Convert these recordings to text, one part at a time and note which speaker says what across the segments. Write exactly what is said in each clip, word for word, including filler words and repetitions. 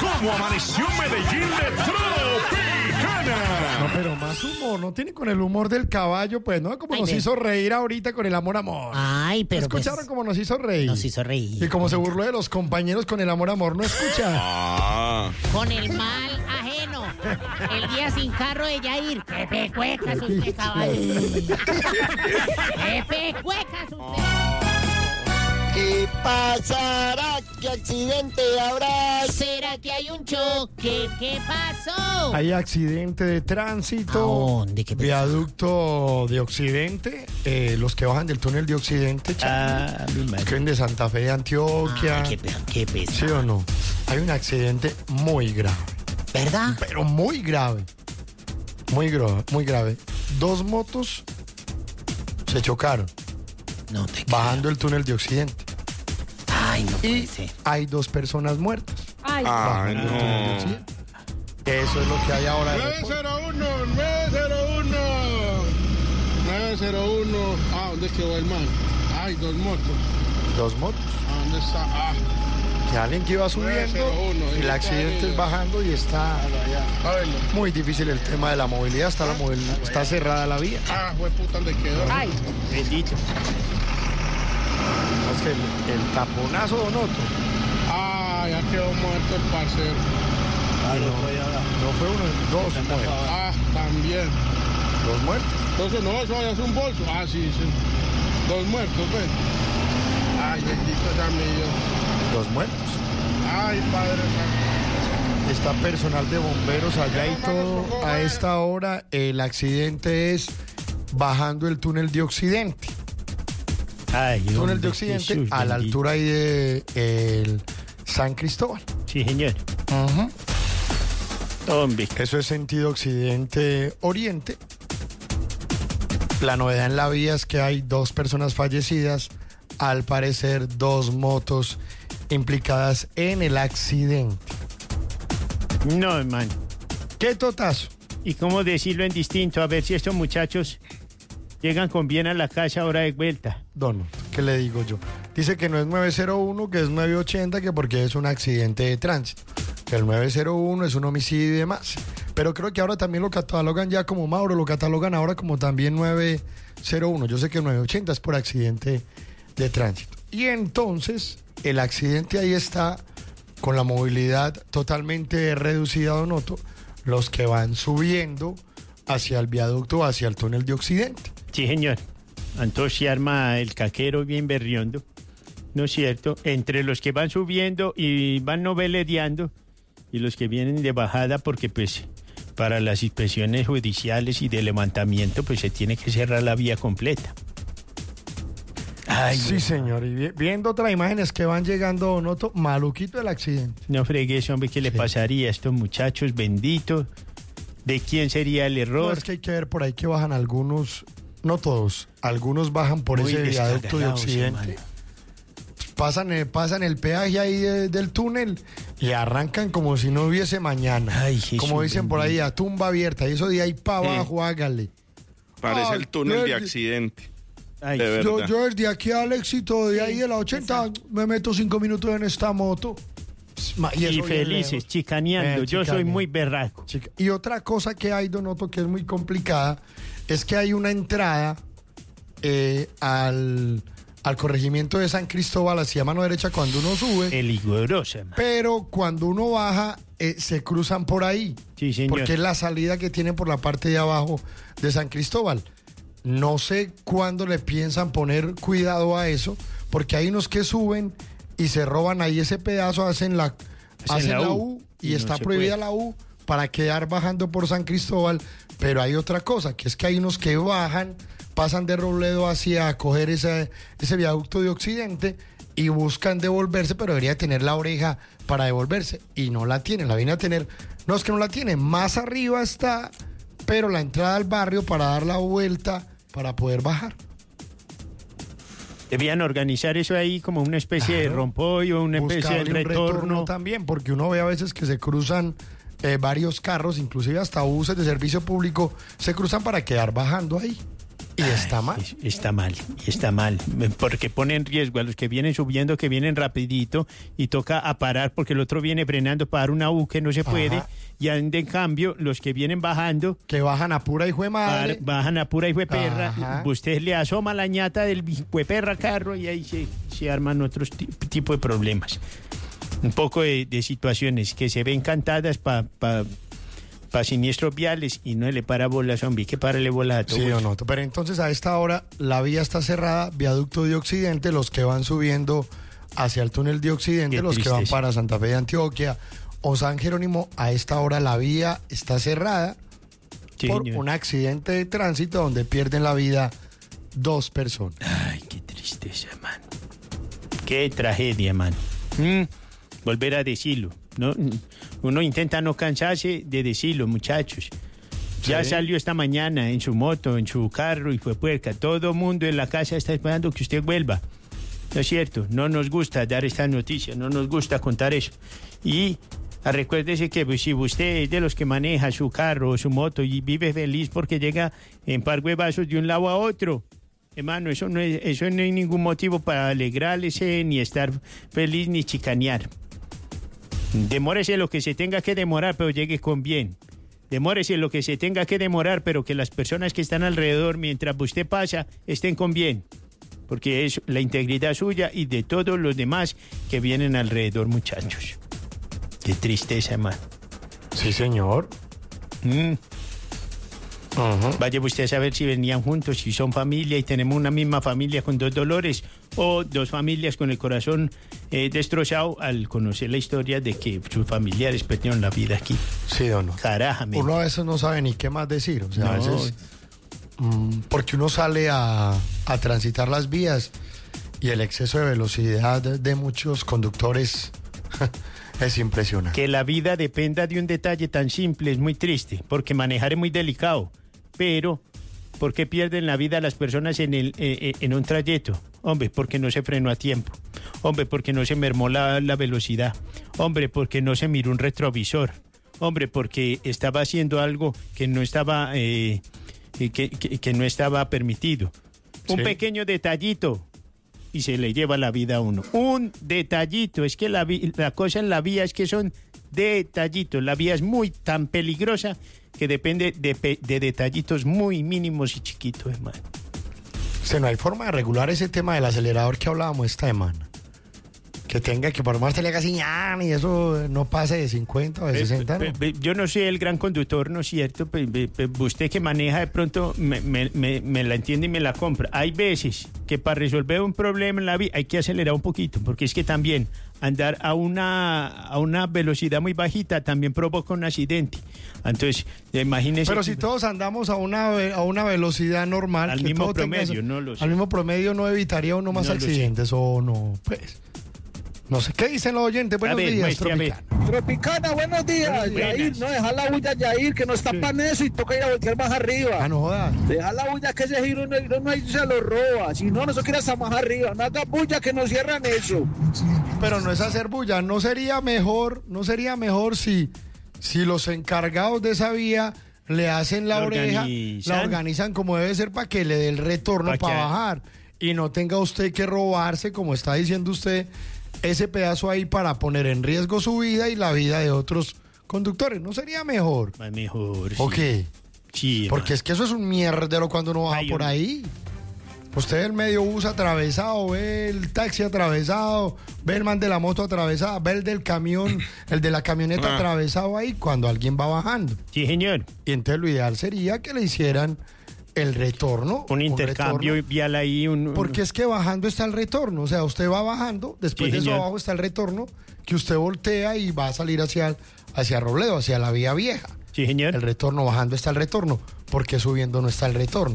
Speaker 1: cómo amaneció Medellín de Tropicana.
Speaker 2: No, pero más humor, no tiene con el humor del caballo, pues, ¿no? Como
Speaker 3: Ay,
Speaker 2: nos
Speaker 3: ve.
Speaker 2: hizo reír ahorita con el amor, amor.
Speaker 3: Ay, pero
Speaker 2: ¿Escucharon
Speaker 3: pues,
Speaker 2: cómo nos hizo reír?
Speaker 3: nos hizo reír.
Speaker 2: Y como se burló de los compañeros con el amor, amor, ¿no escucha?
Speaker 1: Ah,
Speaker 3: Con el mal ajeno. El día sin carro de Yair. ¡Qué pecuecas usted, caballo! ¡Qué pecuecas usted!
Speaker 4: ¿Qué pasará? ¿Qué accidente habrá?
Speaker 3: ¿Será que hay un choque? ¿Qué pasó?
Speaker 2: Hay accidente de tránsito.
Speaker 3: ¿A dónde? ¿Qué pasó?
Speaker 2: Viaducto de Occidente. Eh, los que bajan del túnel de Occidente,
Speaker 3: Ah, mi madre.
Speaker 2: que de Santa Fe de Antioquia.
Speaker 3: Ah, qué, pe- qué
Speaker 2: ¿Sí
Speaker 3: pesado.
Speaker 2: o no? Hay un accidente muy grave.
Speaker 3: ¿Verdad?
Speaker 2: Pero muy grave. Muy grave, muy grave. Dos motos se chocaron
Speaker 3: No te
Speaker 2: bajando el túnel de Occidente.
Speaker 3: creo. Ay, no puede
Speaker 2: Y
Speaker 3: ser.
Speaker 2: hay dos personas muertas.
Speaker 5: Ay,
Speaker 1: ay,
Speaker 2: bajando el túnel de
Speaker 1: no.
Speaker 2: Occidente. Eso es lo que hay ahora. de
Speaker 6: nueve
Speaker 2: reporte.
Speaker 6: cero uno, nueve cero uno, nueve cero uno. Ah, ¿dónde quedó el man? Ay, dos motos.
Speaker 2: Dos motos.
Speaker 6: Ah, ¿dónde está? Ah,
Speaker 2: Que alguien que iba subiendo,
Speaker 6: nueve cero uno,
Speaker 2: el accidente es bajando y está
Speaker 6: allá. A verlo.
Speaker 2: muy difícil el tema de la movilidad. Está, la movilidad, está cerrada la vía.
Speaker 6: Ah, fue puta, ¿dónde quedó?
Speaker 5: ay,
Speaker 3: Bendito.
Speaker 2: Es que el, el taponazo, Donoto.
Speaker 6: Ah, ya quedó muerto el parcero.
Speaker 2: No fue uno, dos muertos.
Speaker 6: Ah, también.
Speaker 2: Dos muertos.
Speaker 6: Entonces, no, eso es un bolso. Ah, sí, sí. Dos muertos, ven. Ay, bendito sea mi Dios.
Speaker 2: Dos muertos.
Speaker 6: Ay, Padre Santo.
Speaker 2: Está personal de bomberos allá y todo. A esta hora el accidente es bajando el túnel de Occidente.
Speaker 7: Ay,
Speaker 2: Túnel
Speaker 7: hombre,
Speaker 2: de Occidente
Speaker 7: Jesús
Speaker 2: a la
Speaker 7: bendito.
Speaker 2: altura ahí de el San Cristóbal.
Speaker 7: Sí, señor. Hombre,
Speaker 2: Eso es sentido Occidente-Oriente. La novedad en la vía es que hay dos personas fallecidas. Al parecer, dos motos implicadas en el accidente.
Speaker 7: no, hermano.
Speaker 2: ¿Qué totazo?
Speaker 7: ¿Y cómo decirlo en distinto? A ver si estos muchachos llegan con bien a la casa ahora de vuelta.
Speaker 2: Dono, ¿qué le digo yo? Dice que no es nueve cero uno, que es nueve ochenta, que porque es un accidente de tránsito. Que el nueve cero uno es un homicidio y demás. Pero creo que ahora también lo catalogan ya como Mauro, lo catalogan ahora como también nueve cero uno. Yo sé que nueve ochenta es por accidente de tránsito. Y entonces, el accidente ahí está con la movilidad totalmente reducida, Donoto, los que van subiendo hacia el viaducto, hacia el túnel de Occidente.
Speaker 7: Sí, señor. Entonces se arma el caquero bien berriondo, ¿no es cierto? Entre los que van subiendo y van noveledeando y los que vienen de bajada, porque pues para las inspecciones judiciales y de levantamiento pues se tiene que cerrar la vía completa. Ay,
Speaker 2: Sí, señor. Y vi- viendo otras imágenes que van llegando, Donoto, maluquito el accidente.
Speaker 7: no fregues, hombre, ¿qué le
Speaker 2: Sí.
Speaker 7: pasaría a estos muchachos benditos? ¿De quién sería el
Speaker 2: No,
Speaker 7: error?
Speaker 2: es que hay que ver por ahí que bajan algunos, no todos, algunos bajan por
Speaker 7: Muy
Speaker 2: ese viaducto de
Speaker 7: descargalados,
Speaker 2: Occidente.
Speaker 7: hermano.
Speaker 2: Pasan, eh, pasan el peaje ahí de- del túnel y arrancan como si no hubiese mañana.
Speaker 7: Ay, Jesús
Speaker 2: como dicen por ahí,
Speaker 7: bendito.
Speaker 2: a tumba abierta. Y eso de ahí para abajo, hágale.
Speaker 1: Parece
Speaker 2: Ay,
Speaker 1: el túnel
Speaker 2: yo-
Speaker 1: de accidente.
Speaker 7: Ay,
Speaker 1: De verdad.
Speaker 2: Yo, yo desde aquí al éxito, de ahí de la ochenta, me meto cinco minutos en esta moto. Ma-
Speaker 7: y
Speaker 2: eso bien
Speaker 7: felices,
Speaker 2: lejos.
Speaker 7: chicaneando.
Speaker 2: Eh,
Speaker 7: Yo soy
Speaker 2: chicaneando.
Speaker 7: muy berraco.
Speaker 2: Chica, y otra cosa que hay, Donoto, que es muy complicada, es que hay una entrada eh, al, al corregimiento de San Cristóbal hacia mano derecha cuando uno sube,
Speaker 7: Peligrosa, hermano.
Speaker 2: pero cuando uno baja eh, se cruzan por ahí,
Speaker 7: Sí, señor.
Speaker 2: porque es la salida que tienen por la parte de abajo de San Cristóbal. No sé cuándo le piensan poner cuidado a eso, porque hay unos que suben y se roban ahí ese pedazo, hacen la, hacen la U, y,
Speaker 7: y no
Speaker 2: está
Speaker 7: se
Speaker 2: prohibida
Speaker 7: puede.
Speaker 2: la U para quedar bajando por San Cristóbal, pero hay otra cosa, que es que hay unos que bajan, pasan de Robledo hacia coger ese, ese viaducto de Occidente y buscan devolverse, pero debería tener la oreja para devolverse, y no la tienen, la viene a tener, no es que no la tiene, más arriba está, pero la entrada al barrio para dar la vuelta para poder bajar.
Speaker 7: Debían organizar eso ahí como una especie de
Speaker 2: Claro.
Speaker 7: rompollo, una especie de
Speaker 2: Buscarle un
Speaker 7: retorno.
Speaker 2: también, porque uno ve a veces que se cruzan eh, varios carros, inclusive hasta buses de servicio público, se cruzan para quedar bajando ahí. Y está mal.
Speaker 7: Es- está mal, y está mal, porque pone en riesgo a los que vienen subiendo, que vienen rapidito, y toca a parar porque el otro viene frenando para dar una U que no se puede,
Speaker 2: Ajá.
Speaker 7: y en de cambio, los que vienen bajando,
Speaker 2: Que bajan a pura hijo de madre.
Speaker 7: par- bajan a pura hijo de perra,
Speaker 2: Ajá.
Speaker 7: usted le asoma la ñata del hijo de perra carro y ahí se, se arman otros ti- tipo de problemas. Un poco de, de situaciones que se ven cantadas para pa, pa siniestros viales y no le para bola, zombie, que parale bola a todo.
Speaker 2: Sí o no. Pero entonces a esta hora la vía está cerrada, viaducto de Occidente, los que van subiendo hacia el túnel de Occidente,
Speaker 7: Qué
Speaker 2: los que van
Speaker 7: tristeza.
Speaker 2: para Santa Fe de Antioquia o San Jerónimo, a esta hora la vía está cerrada
Speaker 7: Sí,
Speaker 2: por
Speaker 7: señor.
Speaker 2: un accidente de tránsito donde pierden la vida dos personas.
Speaker 7: Ay, qué tristeza, man. Qué tragedia, man. Mm, volver a decirlo. ¿No? Mm, Uno intenta no cansarse de decirlo, muchachos. Ya
Speaker 2: Sí.
Speaker 7: salió esta mañana en su moto, en su carro y fue puerca. Todo mundo en la casa está esperando que usted vuelva. No es cierto, no nos gusta dar esta noticia, no nos gusta contar eso. Y ah, recuérdese que pues, si usted es de los que maneja su carro o su moto y vive feliz porque llega en par huevazos de un lado a otro, hermano, eso no es, eso no hay ningún motivo para alegrarse, ni estar feliz, ni chicanear. Demórese lo que se tenga que demorar, pero llegue con bien. Demórese lo que se tenga que demorar, pero que las personas que están alrededor mientras usted pasa estén con bien. Porque es la integridad suya y de todos los demás que vienen alrededor, muchachos. Qué tristeza, man.
Speaker 2: Sí, señor.
Speaker 7: Mm.
Speaker 2: Ajá.
Speaker 7: Vaya usted a saber si venían juntos, si son familia y tenemos una misma familia con dos dolores o dos familias con el corazón eh, destrozado al conocer la historia de que sus familiares perdieron la vida aquí.
Speaker 2: Sí o no.
Speaker 7: Caraja, men.
Speaker 2: Uno a veces no sabe ni qué más decir. O sea, a
Speaker 7: No.
Speaker 2: veces. mm, porque uno sale a, a transitar las vías y el exceso de velocidad de, de muchos conductores es impresionante.
Speaker 7: Que la vida dependa de un detalle tan simple es muy triste, porque manejar es muy delicado. Pero, ¿por qué pierden la vida las personas en, el, eh, eh, en un trayecto? Hombre, porque no se frenó a tiempo. Hombre, porque no se mermó la, la velocidad. Hombre, porque no se miró un retrovisor. Hombre, porque estaba haciendo algo que no estaba, eh, que, que- que no estaba permitido. Un
Speaker 2: Sí.
Speaker 7: pequeño detallito y se le lleva la vida a uno. Un detallito. Es que la, vi- la cosa en la vía es que son detallitos. La vía es muy tan peligrosa que depende de, pe- de detallitos muy mínimos y chiquitos, hermano.
Speaker 2: O sea, no hay forma de regular ese tema del acelerador que hablábamos esta semana. Que tenga que por más te le haga así, ñan, y eso no pase de cincuenta o de sesenta, ¿no?
Speaker 7: Pe- pe- Yo no soy el gran conductor, ¿no es cierto? Pe- pe- pe- Usted que maneja de pronto me, me- me- me la entiende y me la compra. Hay veces que para resolver un problema en la vía hay que acelerar un poquito, porque es que también andar a una, a una velocidad muy bajita también provoca un accidente. Entonces, imagínese...
Speaker 2: Pero si todos andamos a una, ve- a una velocidad normal,
Speaker 7: Al
Speaker 2: que
Speaker 7: mismo
Speaker 2: todo tenga
Speaker 7: promedio,
Speaker 2: eso-
Speaker 7: no lo sé.
Speaker 2: al mismo promedio no evitaría uno más
Speaker 7: No lo sé.
Speaker 2: accidentes o no, pues. No sé, ¿qué dicen los oyentes? Buenos
Speaker 7: ver,
Speaker 2: días,
Speaker 7: muestre, a ver.
Speaker 2: Tropicana.
Speaker 4: Tropicana, buenos días.
Speaker 7: Buenos días.
Speaker 4: Yair, no deja la bulla, Yair, que no está para eso y toca ir a voltear más arriba.
Speaker 2: Ah, no jodas.
Speaker 4: Deja la bulla que ese giro no, no, no se lo roba. Si no, no se quiere hasta más arriba. No haga bulla que no cierran eso.
Speaker 2: Pero no es hacer bulla. ¿No sería mejor, no sería mejor si, si los encargados de esa vía le hacen la
Speaker 7: La
Speaker 2: oreja,
Speaker 7: organizan.
Speaker 2: la organizan como debe ser para que le dé el retorno
Speaker 7: Pa'
Speaker 2: para
Speaker 7: que-
Speaker 2: bajar? Y no tenga usted que robarse, como está diciendo usted, ese pedazo ahí para poner en riesgo su vida y la vida de otros conductores. ¿No sería mejor?
Speaker 7: Más mejor, sí.
Speaker 2: ¿O qué?
Speaker 7: Sí,
Speaker 2: Porque es que eso es un mierdero cuando uno va
Speaker 7: Ay,
Speaker 2: por
Speaker 7: hombre.
Speaker 2: ahí. Usted ve el medio bus atravesado, ve el taxi atravesado, ve el man de la moto atravesada, ve el del camión, el de la camioneta
Speaker 1: Ah.
Speaker 2: atravesado ahí cuando alguien va bajando.
Speaker 7: sí, señor.
Speaker 2: Y entonces lo ideal sería que le hicieran el retorno.
Speaker 7: Un intercambio
Speaker 2: retorno,
Speaker 7: vial ahí, un... un-
Speaker 2: porque es que bajando está el retorno. O sea, usted va bajando, después
Speaker 7: Sí,
Speaker 2: de eso
Speaker 7: señor.
Speaker 2: abajo está el retorno, que usted voltea y va a salir hacia, hacia Robledo, hacia la vía vieja.
Speaker 7: Sí, señor.
Speaker 2: El retorno, bajando está el retorno. Porque subiendo no está el retorno.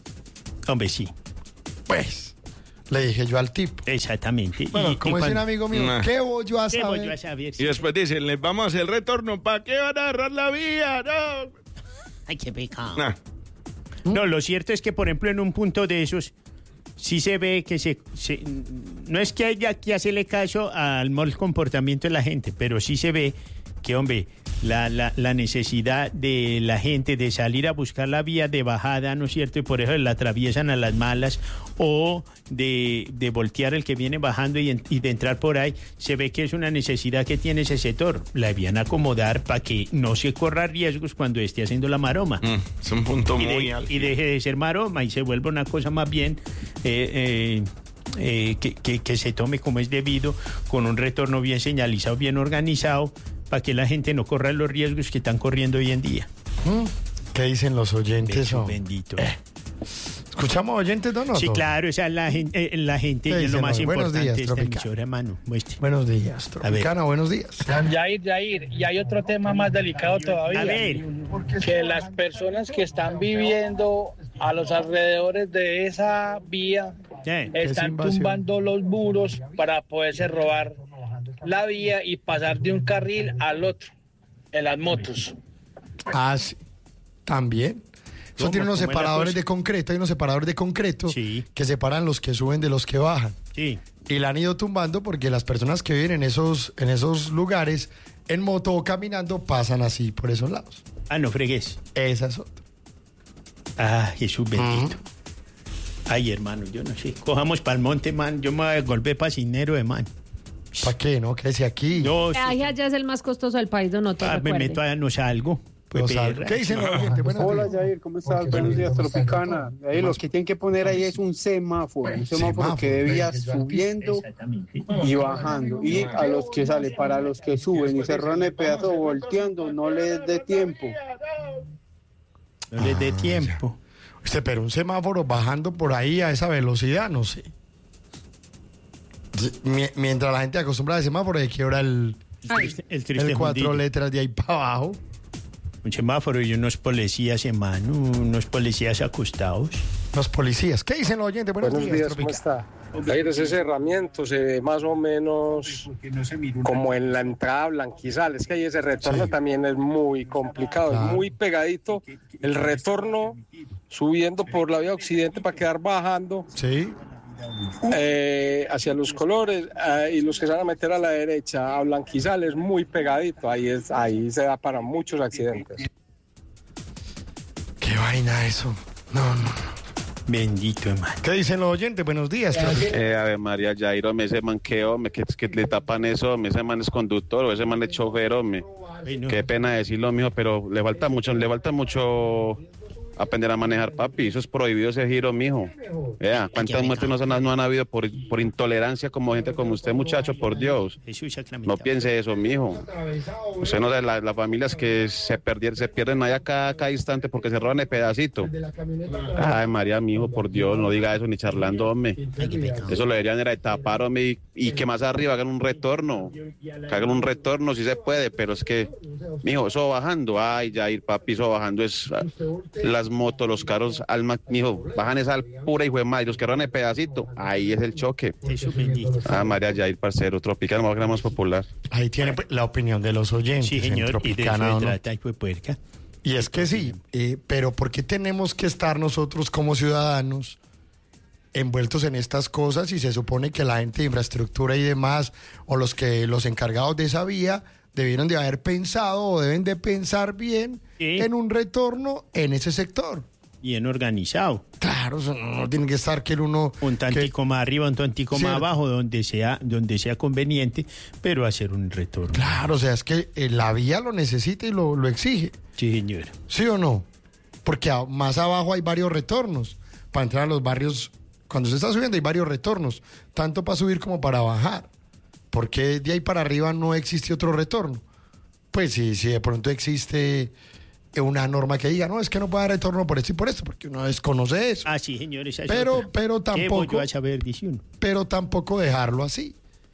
Speaker 7: Hombre, sí,
Speaker 2: Pues, le dije yo al tipo.
Speaker 7: exactamente.
Speaker 2: Bueno,
Speaker 7: Y-
Speaker 2: como
Speaker 7: y
Speaker 2: dice un
Speaker 7: cuando-
Speaker 2: amigo mío,
Speaker 1: Nah.
Speaker 2: ¿qué voy yo a
Speaker 7: ¿Qué voy yo a
Speaker 2: saber?
Speaker 7: saber?
Speaker 1: Y después dicen, les vamos a hacer el retorno. ¿Para qué van a agarrar la vía? No.
Speaker 3: Ay, qué pecado.
Speaker 1: Nah.
Speaker 7: No, lo cierto es que, por ejemplo, en un punto de esos, sí se ve que se... se- no es que haya que hacerle caso al mal comportamiento de la gente, pero sí se ve porque, hombre, la, la, la necesidad de la gente de salir a buscar la vía de bajada, ¿no es cierto? Y por eso la atraviesan a las malas, o de, de voltear el que viene bajando y, en, y de entrar por ahí, se ve que es una necesidad que tiene ese sector. La debían acomodar para que no se corra riesgos cuando esté haciendo la maroma.
Speaker 1: Mm, es un punto
Speaker 7: y,
Speaker 1: muy
Speaker 7: de,
Speaker 1: alto.
Speaker 7: y deje de ser maroma y se vuelva una cosa más bien eh, eh, eh, que, que, que se tome como es debido, con un retorno bien señalizado, bien organizado, para que la gente no corra los riesgos que están corriendo hoy en día.
Speaker 2: ¿Qué dicen los oyentes?
Speaker 7: Beso
Speaker 2: oh?
Speaker 7: bendito.
Speaker 2: Eh. ¿Escuchamos oyentes, Don Otto?
Speaker 7: Sí, claro, esa es la gente, eh, la gente
Speaker 2: ¿Qué
Speaker 7: es lo
Speaker 2: dicen
Speaker 7: más
Speaker 2: hoy? Buenos
Speaker 7: importante
Speaker 2: días,
Speaker 7: de esta
Speaker 2: Tropicana.
Speaker 7: emisora, hermano. Muestre.
Speaker 2: Buenos días, Tropicana, buenos días.
Speaker 5: Yair, Yair, y hay otro tema más delicado todavía.
Speaker 7: A ver.
Speaker 5: Que las personas que están viviendo a los alrededores de esa vía
Speaker 7: Sí.
Speaker 5: están
Speaker 2: invasión.
Speaker 5: tumbando los muros para poderse robar la vía y pasar de un carril al otro en las motos.
Speaker 2: Ah, sí. También. Eso
Speaker 7: ¿Cómo?
Speaker 2: tiene unos
Speaker 7: ¿Cómo es la
Speaker 2: separadores
Speaker 7: cosa?
Speaker 2: de concreto, hay unos separadores de concreto
Speaker 7: Sí.
Speaker 2: que separan los que suben de los que bajan.
Speaker 7: Sí.
Speaker 2: Y la han ido tumbando porque las personas que viven en esos, en esos lugares, en moto o caminando, pasan así por esos lados.
Speaker 7: Ah, no fregues.
Speaker 2: Esa es otra.
Speaker 7: Ah, Jesús bendito. Ay, hermano, yo no sé. Cojamos para el monte, man. Yo me voy a golpear pasinero de man.
Speaker 2: ¿Para qué? ¿No? Quédese aquí.
Speaker 7: Yo,
Speaker 8: Viaje allá es el más costoso del país, Don Otto,
Speaker 7: ah, me
Speaker 8: recuerde.
Speaker 7: meto a no salgo. Pues,
Speaker 2: No salgo.
Speaker 7: perra.
Speaker 2: ¿Qué dicen los oyentes? Buenos
Speaker 9: Hola
Speaker 2: días.
Speaker 9: Jair, ¿cómo estás? Buenos días, Tropicana. Ahí lo que tienen que poner ahí es un semáforo, un semáforo que debía subiendo y bajando. Y a los que sale, para los que suben y se roban el pedazo volteando, no les dé tiempo.
Speaker 7: No les dé
Speaker 2: Ah,
Speaker 7: tiempo.
Speaker 2: Usted, pero un semáforo bajando por ahí a esa velocidad, no sé. Mi- Mientras la gente acostumbra al semáforo, de quiebra el,
Speaker 7: El triste, el triste
Speaker 2: el cuatro
Speaker 7: mundillo.
Speaker 2: letras de ahí para abajo.
Speaker 7: Un semáforo y unos policías, hermano, unos policías acostados.
Speaker 2: Los policías. ¿Qué dicen los oyentes? Buenos,
Speaker 9: Buenos días, ¿cómo
Speaker 2: Tropicana.
Speaker 9: está? Jair, ese cerramiento se ve más o menos como en la entrada a Blanquizal. Es que ahí ese retorno
Speaker 2: Sí.
Speaker 9: también es muy complicado,
Speaker 2: Claro.
Speaker 9: es muy pegadito. El retorno subiendo por la vía occidente para quedar bajando
Speaker 2: Sí.
Speaker 9: eh, hacia los colores eh, y los que se van a meter a la derecha a Blanquizal es muy pegadito. Ahí, es, ahí se da para muchos accidentes.
Speaker 2: Qué vaina eso. No, no.
Speaker 7: Bendito, hermano.
Speaker 2: ¿Qué dicen los oyentes? Buenos días. Tropicana.
Speaker 10: Eh, Ave María, Jairo, me ese man que, hombre, que, que le tapan eso, hombre, ese man es conductor o ese man es chofer, hombre.
Speaker 7: Ay, no.
Speaker 10: Qué pena decirlo, mijo, pero le falta mucho, le falta mucho aprender a manejar, papi. Eso es prohibido ese giro, mijo. Vea, cuántas muertes no, son- no han habido por, por intolerancia como gente como usted, muchacho, por Dios.
Speaker 7: Jesús
Speaker 10: No
Speaker 7: sacramentado.
Speaker 10: piense eso, mijo. Usted no sabe la- las familias que se perdieron, se pierden allá cada, cada instante porque se roban el pedacito. Ay, María, mijo, por Dios, no diga eso ni charlando, hombre.
Speaker 7: Ay, qué pecado.
Speaker 10: Eso lo deberían era de tapar, hombre, y, y que más arriba hagan un retorno. Que hagan un retorno si se puede, pero es que, mijo, eso bajando, ay, ya ir, papi, eso bajando es ah, las motos, los carros, alma, mijo, bajan esa al pura hijo de madre, los que roban el pedacito, ahí es el choque.
Speaker 7: Jesús bendito.
Speaker 10: Ah, María Jair, parcero, Tropicana, más que más popular.
Speaker 2: Ahí tiene pues, la opinión de los oyentes.
Speaker 7: Sí,
Speaker 2: en
Speaker 7: señor, y de eso
Speaker 2: Tropicana,
Speaker 7: se
Speaker 2: ¿o no?
Speaker 7: trata, hijo de puerca.
Speaker 2: Y es que sí, eh, pero ¿por qué tenemos que estar nosotros como ciudadanos envueltos en estas cosas y se supone que la gente de infraestructura y demás, o los que los encargados de esa vía, debieron de haber pensado o deben de pensar bien
Speaker 7: Sí.
Speaker 2: en un retorno en ese sector?
Speaker 7: Bien organizado.
Speaker 2: Claro, eso no, no tiene que estar que el uno...
Speaker 7: Un
Speaker 2: que-
Speaker 7: tantico más arriba, un tantico más
Speaker 2: Cierto.
Speaker 7: abajo, donde sea, donde sea conveniente, pero hacer un retorno.
Speaker 2: Claro, o sea, es que eh, la vía lo necesita y lo, lo exige.
Speaker 7: Sí, señor.
Speaker 2: ¿Sí o no? Porque a- más abajo hay varios retornos. Para entrar a los barrios, cuando se está subiendo hay varios retornos, tanto para subir como para bajar. ¿Por qué de ahí para arriba no existe otro retorno? Pues si, si de pronto existe una norma que diga, no, es que no puede haber retorno por esto y por esto, porque uno desconoce eso.
Speaker 7: Ah, sí, señor. Esa es
Speaker 2: Pero-
Speaker 7: otra.
Speaker 2: pero
Speaker 7: ¿Qué voy
Speaker 2: tampoco-
Speaker 7: yo a saber, dice uno?
Speaker 2: Pero tampoco dejarlo así.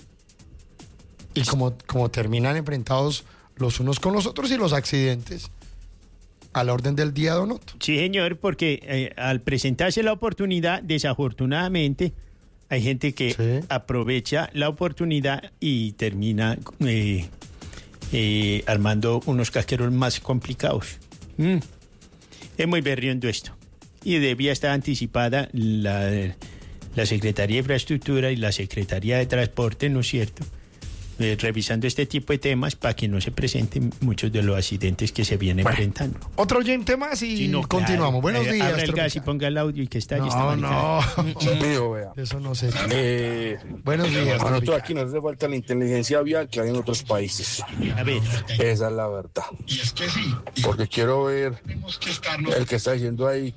Speaker 2: Y como, como terminan enfrentados los unos con los otros y los accidentes al orden del día, Don Otto.
Speaker 7: Sí, señor, porque eh, al presentarse la oportunidad, desafortunadamente, hay gente que
Speaker 2: Sí.
Speaker 7: aprovecha la oportunidad y termina eh, eh, armando unos casqueros más complicados. Mm. Es muy berriondo esto. Y debía estar anticipada la, la Secretaría de Infraestructura y la Secretaría de Transporte, ¿no es cierto?, eh, revisando este tipo de temas para que no se presenten muchos de los accidentes que se vienen
Speaker 2: Bueno,
Speaker 7: enfrentando.
Speaker 2: Otro oyente más y
Speaker 7: Sí, no,
Speaker 2: continuamos.
Speaker 7: claro.
Speaker 2: Buenos
Speaker 7: Eh,
Speaker 2: días.
Speaker 7: abra el gas y
Speaker 2: Tropicana.
Speaker 7: ponga el audio y que está.
Speaker 2: No, no.
Speaker 11: Mío, vea.
Speaker 2: Eso no sé.
Speaker 11: Eh,
Speaker 2: Buenos días.
Speaker 11: a nosotros
Speaker 2: Tropicana.
Speaker 11: aquí nos hace falta la inteligencia vial que hay en otros países.
Speaker 7: A ver.
Speaker 11: Esa es la verdad. Porque quiero ver el que está diciendo ahí